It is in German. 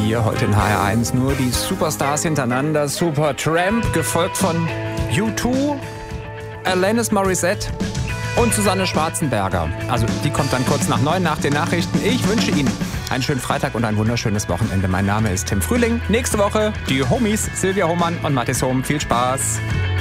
hier heute in HR1 nur die Superstars hintereinander. Supertramp, gefolgt von U2, Alanis Morissette und Susanne Schwarzenberger. Also die kommt dann kurz nach 9 nach den Nachrichten. Ich wünsche Ihnen einen schönen Freitag und ein wunderschönes Wochenende. Mein Name ist Tim Frühling. Nächste Woche die Homies Silvia Hohmann und Mathis Hohm. Viel Spaß.